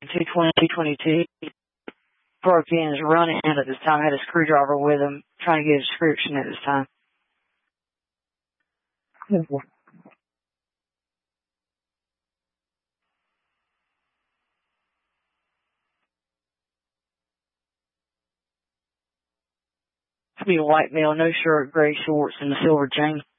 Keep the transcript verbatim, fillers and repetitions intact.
two twenty, two twenty-two. Broke in, is running at this time. Had a screwdriver with him, trying to get a description at this time. Be a white male, no shirt, gray shorts, and a silver chain.